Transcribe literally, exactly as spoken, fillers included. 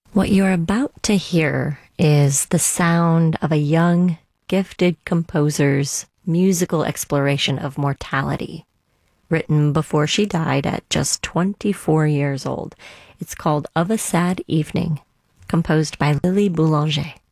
What you're about to hear is the sound of a young, gifted composer's musical exploration of mortality, written before she died at just twenty-four years old. It's called Of a Sad Evening, composed by Lily Boulanger.